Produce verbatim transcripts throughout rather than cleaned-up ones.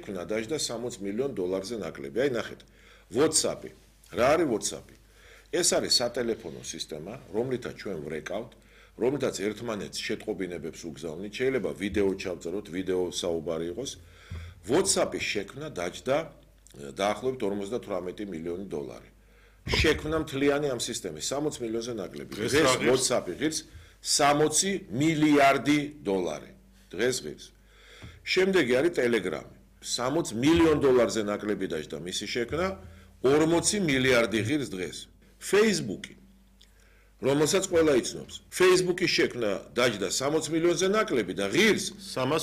შექმნა დაждდა სამოცი მილიონ დოლარზე ნაკლები. აი ნახეთ. WhatsApp-ი. რა არის WhatsApp-ი? ეს არის სატელეფონო სისტემა, რომლითაც ჩვენ ვრეკავთ, რომლითაც ერთმანეთს შეტყობინებებს უგზავნით, შეიძლება ვიდეო ჩავწეროთ, ვიდეო საუბარი იყოს. WhatsApp-ის შექმნა დაждდა დაახლოებით ორმოცდათვრამეტი მილიონი დოლარი. შექმნა მთლიანი ამ სისტემის სამოცი მილიონზე ნაკლები. დღეს WhatsApp-ი ღირს სამოცი მილიარდი დოლარი. დღეს ღირს. შემდეგი არის Telegram-ი. სამოცი მილიონ დოლარზე ნაკლები დაждდა მისი შექმნა, ორმოცი მილიარდი ღირს დღეს. Facebook-ი, რომელსაც ყველა იცნობს. Facebook-ის შექმნა დაждდა სამოცი მილიონზე ნაკლები და ღირს სამას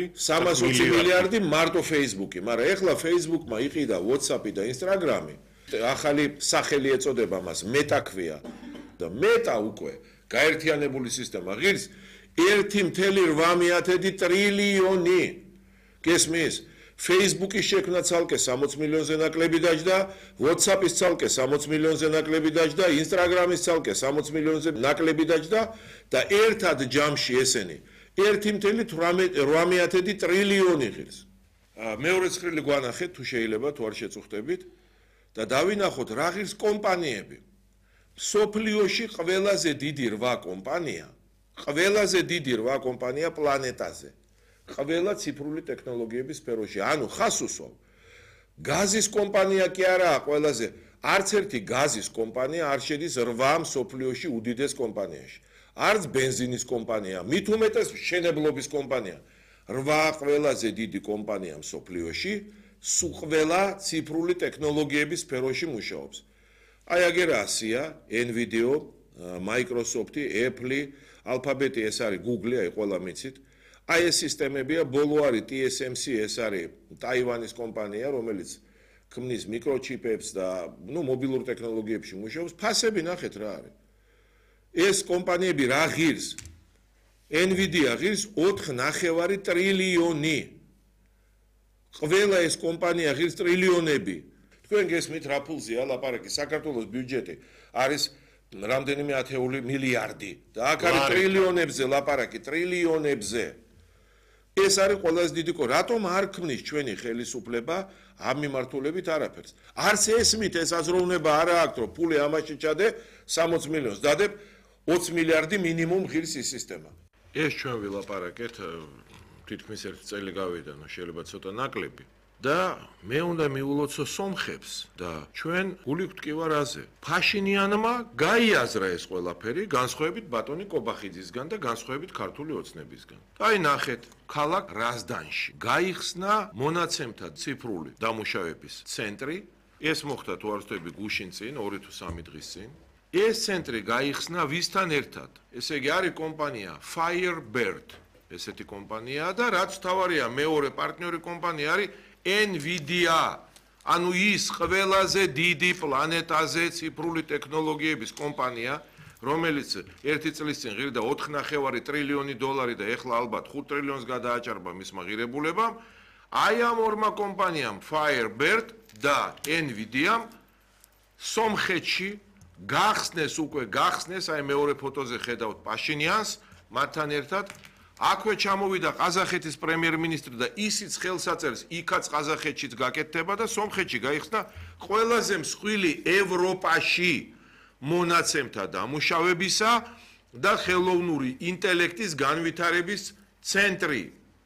ოცი მილიარდი მარტო Facebook-ი, მაგრამ ეხლა Facebook-მა იყიდა WhatsApp-ი და Instagram-ი. ახალი სახელი ეწოდება მას, Meta ქვია და Meta უკვე გაერთიანებული სისტემა ღირს ერთი წელი ორმოცდაათი ტრილიონი. გესმის? Facebook-ის შექმნა ცალკე სამოცი მილიონზე ნაკლები დაждდა, WhatsApp-ის ცალკე სამოცი მილიონზე ნაკლები დაждდა, Instagram-ის ცალკე სამოცი მილიონზე ნაკლები დაждდა და ერთად ჯამში ესენი ერთი წელი ორმოცდაათი ტრილიონი ღირს. მეორე ცხრილი გვანახეთ თუ შეიძლება თუ არ შეწუხდებით და დავინახოთ რა ღირს კომპანიები. სოფლიოში ყველაზე დიდი რვა კომპანია, ყველაზე დიდი რვა კომპანია პლანეტაზე. ყველა ციფრული ტექნოლოგიების სფეროში, ანუ ხას უსვავ. გაზის კომპანია კი არაა ყველაზე, არც ერთი გაზის კომპანია არ შედის რვა სოფლიოში უდიდეს კომპანიაში. არც ბენზინის კომპანია, მით უმეტეს მშენებლობის კომპანია. რვა ყველაზე დიდი კომპანია სოფლიოში, ყველა ციფრული ტექნოლოგიების სფეროში მუშაობს. აი აგერა ასია, Nvidia, Microsoft-ი, Apple-ი, Alphabet-ი, ეს არის Google-ი, აი ყველა მიცით. აი ეს სისტემებია, ბოლო არის T S M C, ეს არის ტაივანის კომპანია, რომელიც ქმნის მიკროჩიპებს და ნუ მობილურ ტექნოლოგიებში მუშაობს. ფასები ნახეთ რა არის. ეს კომპანიები რა ღირს? Nvidia ღირს ოთხი ნახევარი ტრილიონი. ყველა ეს კომპანია ღირს ტრილიონები. თქვენ გესმით რა ფულზეა ლაპარაკი? საქართველოს ბიუჯეტი არის რამდენიმე ათეული მილიარდი და აქ არის ტრილიონებზე ლაპარაკი, ტრილიონებზე. ეს არის ყველაზე დიდი კო. რატომ არ ქმნის ჩვენი ხელისუფლება ამ მიმართულებით არაფერს? არც ესმით ეს აზროვნება არა აქვს, რომ ფული ამაში ჩადე სამოცი მილიონს, დადებ ოცი მილიარდი მინიმუმ ღირს ის სისტემა. ეს ჩვენ ვილაპარაკეთ თითქმის ერთი წელი გავიდა, შეიძლება ცოტა ნაკლები. და მე უნდა მიულოცო სომხებს და ჩვენ გული გვტკივა რაზე. ფაშინიანმა გაიაზრა ეს ყველაფერი, განსხვავებით ბატონი კობახიძისგან და განსხვავებით ქართული ოცნებისგან. აი ნახეთ, ქალაქ რაზდანში გაიხსნა მონაცემთა ციფრული დამუშავების ცენტრი. ეს მოხდა თუ არ ვთქვი გუშინ წინ, ორი თუ სამი დღის წინ. ეს ცენტრი გაიხსნა ვისთან ერთად? ესე იგი არის კომპანია Firebird. ესეთი კომპანიაა და რაც თავარია მეორე პარტნიორი კომპანია არის Nvidia, ანუ ის ყველაზე დიდი პლანეტაზე ციფრული ტექნოლოგიების კომპანია, რომელიც ერთი წლის წინ ღირდა ოთხი ნახევარი ტრილიონი დოლარი და ეხლა ალბათ ხუთ ტრილიონს გადააჭარბა მისმა ღირებულებამ. აი ამ ორმა კომპანიამ Firebird და Nvidia-მ სომხეთში გახსნეს უკვე გახსნეს, აი მეორე ფოტოზე ხედავთ პაშინიანს, მათთან ერთად აქვე ჩამოვიდა ყაზახეთის პრემიერ-მინისტრი და ისიც ხელს აწერს, იქაც ყაზახეთშიც გაკეთდება და სომხეთში გაიხსნა ყველაზე მსხვილი ევროპაში მონაცემთა დამუშავებისა და ხელოვნური ინტელექტის განვითარების ცენტრი.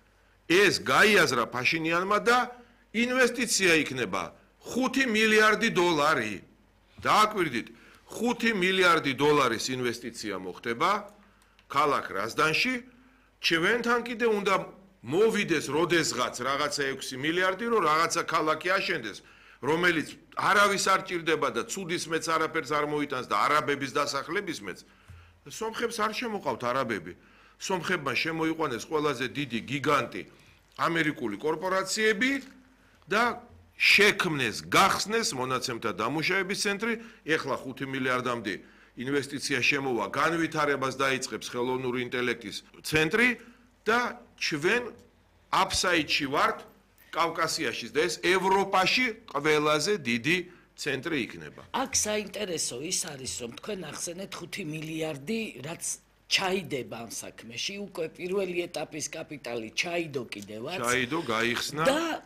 ეს გაიაზრა ფაშინიანმა და ინვესტიცია იქნება ხუთი მილიარდი დოლარი. დააკვირდით, ხუთი მილიარდი დოლარის ინვესტიცია მოხდება ქალაქ რაზდანში. ჩვენთან კიდე უნდა მოვიდეს როდესღაც რაღაცა ექვსი მილიარდი, რომ რაღაცა ქალაქი აშენდეს, რომელიც არავის არ ჭირდება და ცუდის მეც არაფერს არ მოიტანს და არაბების დასახლების მეც. სომხებს არ შემოყავთ არაბები. სომხებმა შემოიყვანეს ყველაზე დიდი გიგანტი ამერიკული კორპორაციები და შექმნეს, გახსნეს მონაცემთა დამუშავების ცენტრი, ეხლა ხუთი მილიარდამდე ინვესტიცია შემოვა, განვითარებას დაიწყებს ხელოვნური ინტელექტის ცენტრი და ჩვენ აფსაიდში ვართ კავკასიაში და ეს ევროპაში ყველაზე დიდი ცენტრი იქნება. აქ საინტერესო ის არის, რომ თქვენ ახსენეთ ხუთი მილიარდი, რაც ჩაიდება ამ საქმეში, უკვე პირველი ეტაპის კაპიტალი ჩაიდო კიდევაც. ჩაიდო, გაიხსნა და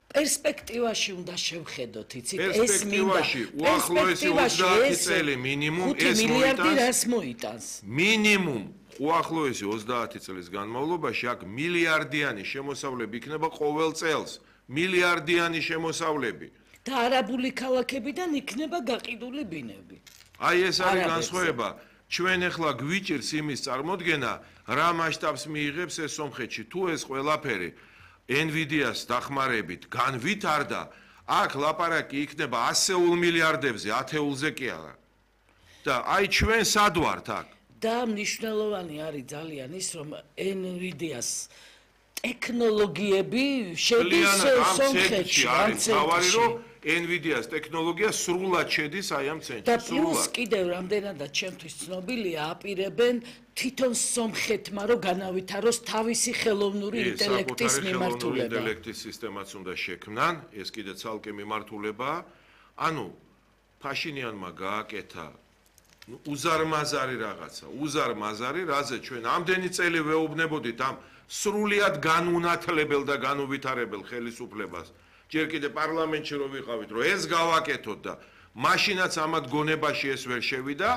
პერსპექტივაში უნდა შევხედოთ, იცით, ეს მინდა. პერსპექტივაში უახლოესი ოცდაათი წელი მინიმუმ ეს მილიარდი რას მოიტანს? მინიმუმ უახლოესი ოცდაათი წლის განმავლობაში აქ მილიარდიანი შემოსავლები იქნება ყოველ წელს. მილიარდიანი შემოსავლები. და არაბული ქალაქებიდან იქნება გაყიდული ბინები. აი ეს არის განსხვავება. ჩვენ ახლა გვიჭირს იმის წარმოდგენა, რა მასშტაბს მიიღებს ეს სომხეთში. თუ ეს ყველაფერი Nvidia-ს დახმარებით განვითარდა, აქ ლაპარაკი იქნება ასეულ მილიარდებზე, ათეულზე კი არა. და აი ჩვენ სად ვართ აქ? და მნიშვნელოვანი არის ძალიან ის, რომ Nvidia-ს ტექნოლოგიები შედის სომხეთში, ამ ცენტრში. Nvidia-ს ტექნოლოგია სრულად შედის აი ამ ცენტრში. და პლუს კიდევ რამდენადაც ჩემთვის ცნობილია, აპირებენ თვითონ სომხეთმა რომ განავითაროს თავისი ხელოვნური ინტელექტის მიმართულება. ინტელექტის სისტემაც უნდა შექმნან, ეს კიდე ცალკე მიმართულებაა. ანუ ფაშინიანმა გააკეთა უზარმაზარი რაღაცა, უზარმაზარი, რაზე ჩვენ ამდენი წელი ვეუბნებოდით ამ სრულიად განუნათლებელ და განუვითარებელ ხელისუფლებას. ჯერ კიდე პარლამენტში რო ვიყავით, რომ ეს გავაკეთოთ და მაშინაც ამათ გონებაში ეს ვერ შევიდა.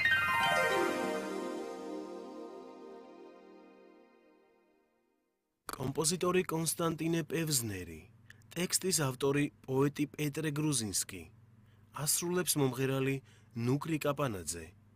კომპოზიტორი კონსტანტინე პევზნერი, ტექსტის ავტორი პოეტი პეტრე გრუზინსკი, ასრულებს მომღერალი ნუკრი კაპანაძე.